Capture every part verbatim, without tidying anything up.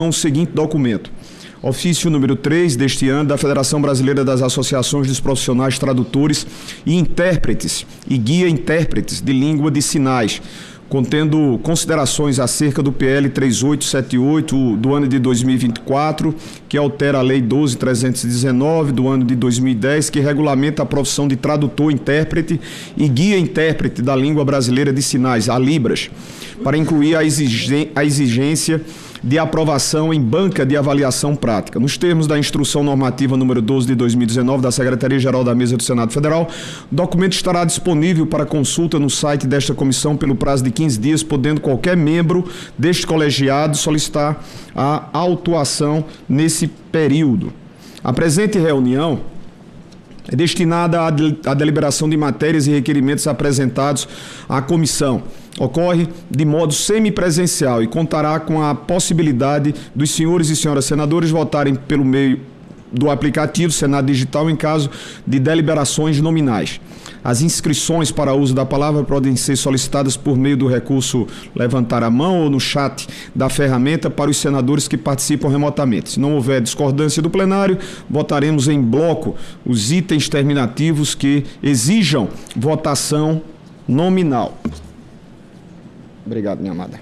o seguinte documento. Ofício número três deste ano da Federação Brasileira das Associações dos Profissionais Tradutores e Intérpretes e Guia Intérpretes de Língua de Sinais, contendo considerações acerca do P L três oito sete oito do ano de dois mil e vinte e quatro, que altera a Lei doze mil trezentos e dezenove do ano de dois mil e dez, que regulamenta a profissão de tradutor, intérprete e guia intérprete da língua brasileira de sinais, a Libras, para incluir a exigência de aprovação em banca de avaliação prática. Nos termos da Instrução Normativa número doze de dois mil e dezenove da Secretaria-Geral da Mesa do Senado Federal, o documento estará disponível para consulta no site desta comissão pelo prazo de quinze dias, podendo qualquer membro deste colegiado solicitar a autuação nesse período. A presente reunião é destinada à deliberação de matérias e requerimentos apresentados à comissão. Ocorre de modo semipresencial e contará com a possibilidade dos senhores e senhoras senadores votarem pelo meio do aplicativo Senado Digital em caso de deliberações nominais. As inscrições para uso da palavra podem ser solicitadas por meio do recurso levantar a mão ou no chat da ferramenta para os senadores que participam remotamente. Se não houver discordância do plenário, votaremos em bloco os itens terminativos que exijam votação nominal. Obrigado, minha amada.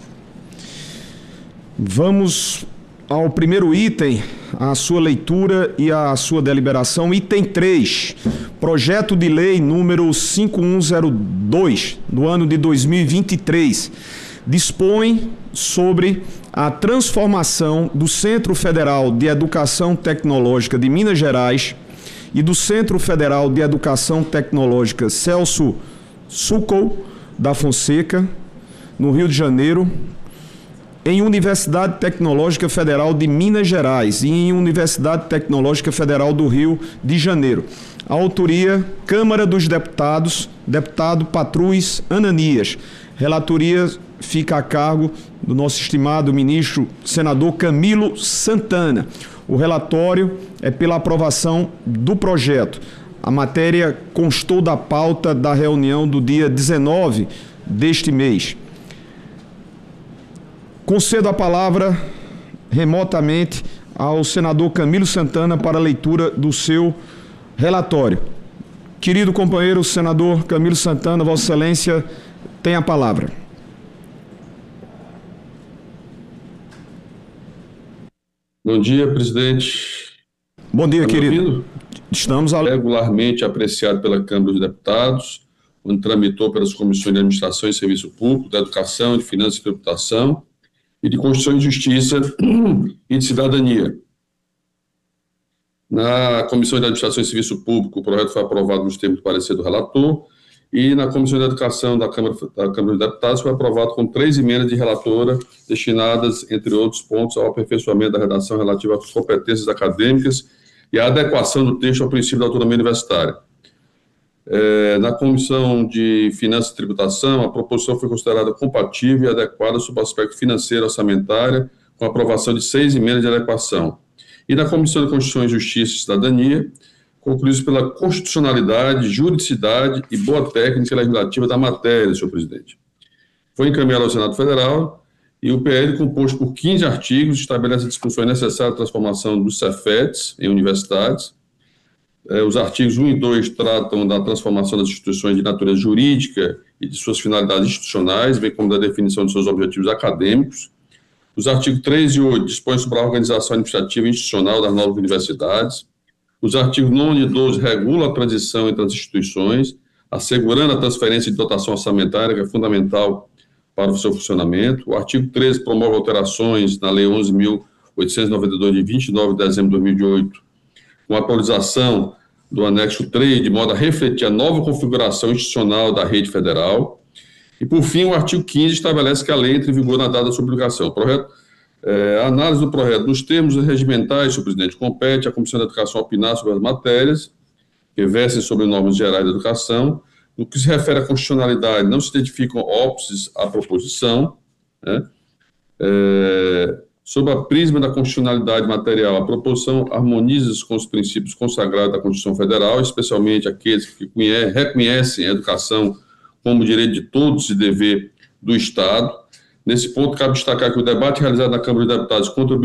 Vamos ao primeiro item, a sua leitura e a sua deliberação. Item três, projeto de lei número cinco mil cento e dois, do ano de dois mil e vinte e três, dispõe sobre a transformação do Centro Federal de Educação Tecnológica de Minas Gerais e do Centro Federal de Educação Tecnológica Celso Sucol da Fonseca, no Rio de Janeiro, em Universidade Tecnológica Federal de Minas Gerais e em Universidade Tecnológica Federal do Rio de Janeiro. A autoria, Câmara dos Deputados, deputado Patrus Ananias. Relatoria fica a cargo do nosso estimado ministro, senador Camilo Santana. O relatório é pela aprovação do projeto. A matéria constou da pauta da reunião do dia dezenove deste mês. Concedo a palavra remotamente ao senador Camilo Santana para a leitura do seu relatório. Querido companheiro senador Camilo Santana, Vossa Excelência tem a palavra. Bom dia, presidente. Bom dia, Está me querido. ouvindo? Estamos a... regularmente apreciado pela Câmara dos Deputados, onde tramitou pelas comissões de Administração e Serviço Público, da Educação, de Finanças e Tributação, e de Constituição e Justiça e de Cidadania. Na Comissão de Administração e Serviço Público, o projeto foi aprovado nos termos do parecer do relator, e na Comissão de Educação da Câmara, da Câmara dos Deputados foi aprovado com três emendas de relatora, destinadas, entre outros pontos, ao aperfeiçoamento da redação relativa às competências acadêmicas e à adequação do texto ao princípio da autonomia universitária. É, na Comissão de Finanças e Tributação, a proposição foi considerada compatível e adequada sob o aspecto financeiro e orçamentário, com a aprovação de seis emendas de adequação. E na Comissão de Constituição e Justiça e Cidadania, concluídos pela constitucionalidade, juridicidade e boa técnica legislativa da matéria, senhor presidente. Foi encaminhado ao Senado Federal e o P L, composto por quinze artigos, estabelece as discussões necessárias à transformação dos Cefetes em universidades. Os artigos um e dois tratam da transformação das instituições de natureza jurídica e de suas finalidades institucionais, bem como da definição de seus objetivos acadêmicos. Os artigos três e oito dispõem sobre a organização administrativa e institucional das novas universidades. Os artigos nove e doze regulam a transição entre as instituições, assegurando a transferência de dotação orçamentária, que é fundamental para o seu funcionamento. O artigo treze promove alterações na Lei onze mil oitocentos e noventa e dois, de vinte e nove de dezembro de dois mil e oito, com a atualização do anexo três, de modo a refletir a nova configuração institucional da rede federal. E, por fim, o artigo quinze estabelece que a lei entre em vigor na data da sua publicação. O projeto, é, a análise do projeto nos termos regimentais, senhor presidente, compete à Comissão de Educação opinar sobre as matérias que versem sobre normas gerais da educação. No que se refere à constitucionalidade, não se identificam óbices à proposição, né? É, sob a prisma da constitucionalidade material, a proposição harmoniza com os princípios consagrados da Constituição Federal, especialmente aqueles que reconhecem a educação como direito de todos e dever do Estado, Nesse ponto, cabe destacar que o debate realizado na Câmara dos Deputados contra